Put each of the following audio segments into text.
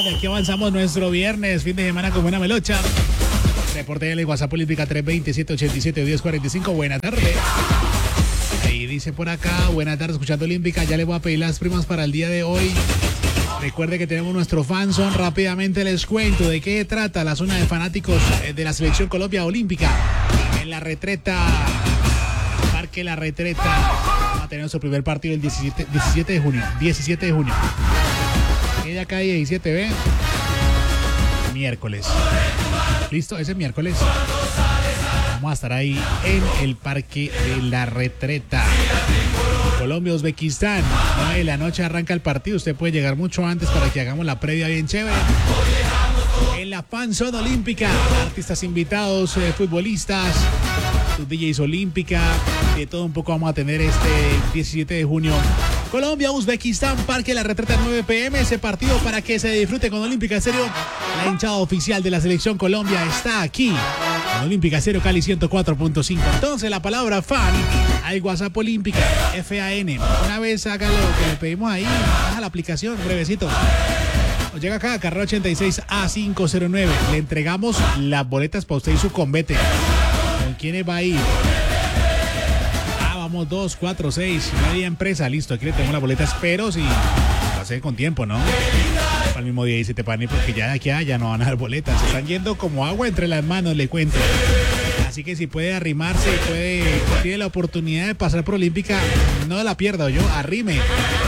De aquí avanzamos nuestro viernes, fin de semana con buena melocha. Reporte en el WhatsApp Olímpica 320-787-1045. Buena tarde. Ahí dice por acá, buena tarde, escuchando Olímpica. Ya le voy a pedir las primas para el día de hoy. Recuerde que tenemos nuestro fanzone. Rápidamente les cuento de qué trata la zona de fanáticos de la Selección Colombia Olímpica. En la Retreta, Parque La Retreta. Vamos a tener nuestro primer partido el 17 de junio. 17 de junio. Aquella calle 17B. Miércoles. ¿Listo? Ese miércoles. Vamos a estar ahí en el Parque de La Retreta. Colombia, Uzbekistán. 9 de la noche arranca el partido. Usted puede llegar mucho antes para que hagamos la previa bien chévere. En la fanzone olímpica, artistas invitados, futbolistas, sus DJs olímpica, de todo un poco vamos a tener este 17 de junio. Colombia, Uzbekistán, Parque La Retreta, 9 p.m. Ese partido para que se disfrute con Olímpica Estéreo. La hinchada oficial de la Selección Colombia está aquí. Con Olímpica Estéreo Cali 104.5. Entonces la palabra fan al WhatsApp Olímpica FAN. Una vez haga lo que le pedimos ahí, baja la aplicación, brevecito. Nos llega acá, carrera 86 A509. Le entregamos las boletas para usted y su convete. ¿Con quiénes va a ir? Vamos 2, 4, 6, media empresa, listo, aquí le tenemos las boletas, pero si va a ser con tiempo, ¿no? Al mismo día dice te pan porque ya de aquí a allá no van a dar boletas, se están yendo como agua entre las manos, le cuento. Así que si puede arrimarse, tiene la oportunidad de pasar por Olímpica, no la pierda, yo, arrime.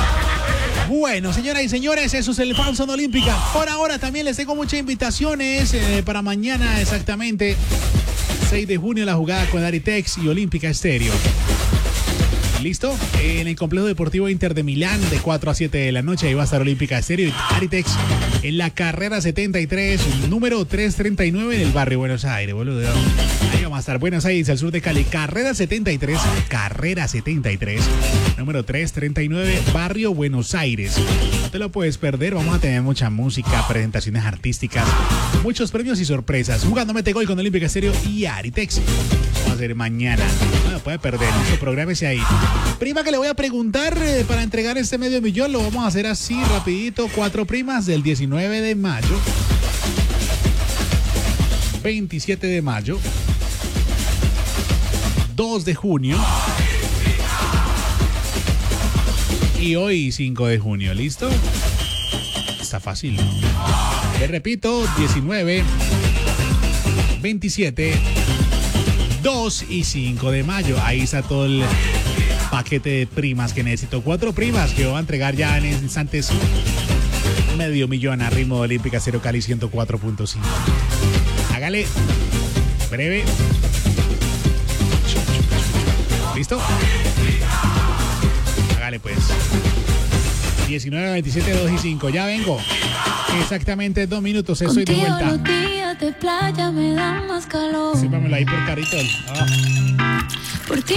Bueno, señoras y señores, eso es el fanzone Olímpica. Por ahora también les tengo muchas invitaciones para mañana exactamente. 6 de junio la jugada con Aritex y Olímpica Estéreo. ¿Listo? En el Complejo Deportivo Inter de Milán de 4 a 7 de la noche. Ahí va a estar Olímpica Estéreo y Aritex en la carrera 73, número 339 en el barrio Buenos Aires, boludo. Ahí vamos a estar, Buenos Aires, al sur de Cali. Carrera 73, número 339, barrio Buenos Aires. No te lo puedes perder, vamos a tener mucha música, presentaciones artísticas, muchos premios y sorpresas. Jugando Mete Gol con Olímpica Estéreo y Aritex. Vamos a hacer mañana. No lo puede perder, prográmese ahí. Prima que le voy a preguntar para entregar este $500,000, lo vamos a hacer así rapidito. 4 primas del 19 de mayo, 27 de mayo, 2 de junio y hoy 5 de junio. ¿Listo? Está fácil, ¿no? Le repito, 19, 27, 2 y 5 de mayo. Ahí está todo el paquete de primas que necesito. 4 primas que voy a entregar ya en instantes. $500,000 a ritmo de Olímpica Estéreo Cali 104.5. Hágale breve. ¿Listo? Hágale pues. 19, 27, 2 y 5. Ya vengo. Exactamente 2 minutos. Estoy de vuelta. Los días de playa me dan más calor. Sípamelo ahí por Caritol. Por ti